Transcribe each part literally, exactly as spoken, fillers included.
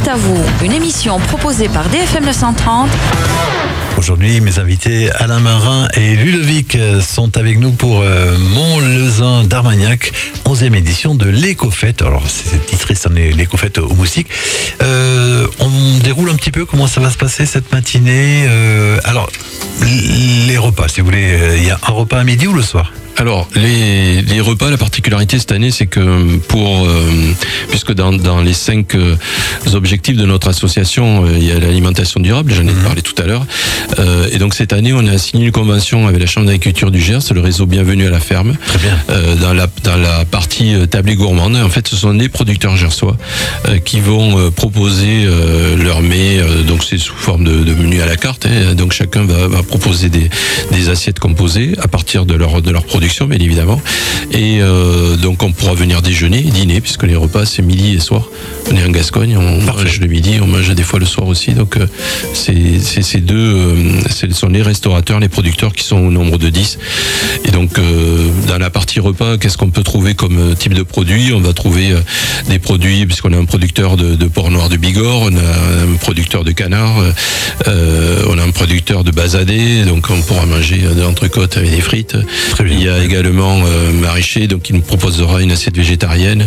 à vous, une émission proposée par D F M neuf cent trente. Aujourd'hui, mes invités Alain Marin et Ludovic sont avec nous pour euh, Mont-Lezin d'Armagnac, onzième édition de l'Écofête. Alors, c'est titré, c'est l'Écofête au Moustique. Euh, on déroule un petit peu comment ça va se passer cette matinée. Euh, alors, les repas, si vous voulez, il y a un repas à midi ou le soir ? Alors, les, les repas, la particularité cette année, c'est que pour, euh, puisque dans, dans les cinq euh, objectifs de notre association, euh, il y a l'alimentation durable, j'en ai mmh. parlé tout à l'heure, euh, et donc cette année, on a signé une convention avec la Chambre d'agriculture du Gers, le réseau Bienvenue à la ferme, Très bien. Euh, dans la dans la partie euh, tablée gourmande. En fait, ce sont des producteurs gersois euh, qui vont euh, proposer euh, leurs mets, euh, donc c'est sous forme de, de menu à la carte, hein, donc chacun va, va proposer des, des assiettes composées à partir de leur de leur production, bien évidemment, et euh, donc on pourra venir déjeuner, dîner, puisque les repas c'est midi et soir. On est en Gascogne, on Parfait. mange le midi, on mange des fois le soir aussi, donc euh, c'est c'est ces deux, euh, ce sont les restaurateurs, les producteurs qui sont au nombre de dix. Et donc euh, dans la partie repas, qu'est-ce qu'on peut trouver comme type de produit ? On va trouver euh, des produits, puisqu'on a un producteur de, de porc noir de Bigorre, on a un producteur de canard, euh, on a un producteur de basadé, donc on pourra manger de l'entrecôte avec des frites. Très bien. Il y a également euh, maraîcher, donc il nous proposera une assiette végétarienne.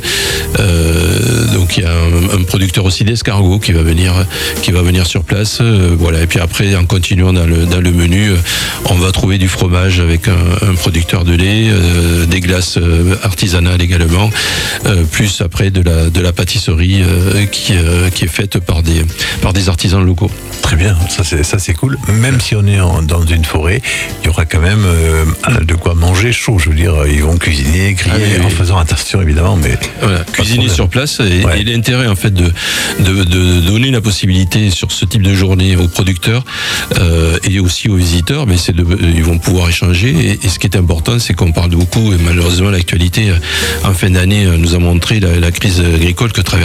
Euh, donc il y a un, un producteur aussi d'escargots qui va venir, qui va venir sur place. Euh, voilà. Et puis après, en continuant dans le dans le menu, euh, on va trouver du fromage avec un, un producteur de lait, euh, des glaces euh, artisanales également, euh, plus après de la de la pâtisserie euh, qui euh, qui est faite par des par des artisans locaux. Très bien, ça c'est ça c'est cool. Même si on est en, dans une forêt, il y aura quand même euh, de quoi manger chaud. Je veux dire, ils vont cuisiner, griller, ah, oui, en oui. faisant attention évidemment, mais voilà, cuisiner sur place. Et, ouais. et l'intérêt en fait de, de de donner la possibilité sur ce type de journée aux producteurs euh, et aussi aux visiteurs, mais c'est de ils vont pouvoir échanger. Et, et ce qui est important, c'est qu'on parle beaucoup. Et malheureusement, l'actualité en fin d'année nous a montré la, la crise agricole que traverse